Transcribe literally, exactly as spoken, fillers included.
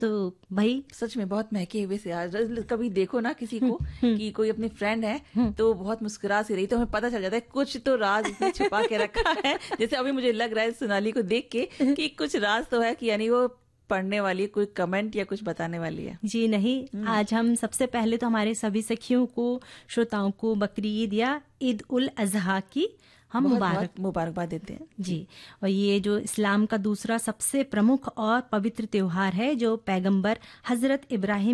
तो भाई सच में बहुत महके हुए से आज कभी देखो ना किसी को कि कोई अपनी फ्रेंड है तो बहुत मुस्कुरा सी रही, तो हमें पता चल जाता है कुछ तो राज इसने छुपा के रखा है। जैसे अभी मुझे लग रहा है सोनाली को देख के कि कुछ राज तो है कि यानी वो पढ़ने वाली है, कोई कमेंट या कुछ बताने वाली है। जी नहीं, आज हम सबसे पहले तो हमारे सभी सखियों को, श्रोताओं को बकरीद या ईद उल अजहा की हम मुबारक मुबारकबाद देते हैं जी। और ये जो इस्लाम का दूसरा सबसे प्रमुख और पवित्र त्योहार है जो पैगंबर हजरत इब्राहिम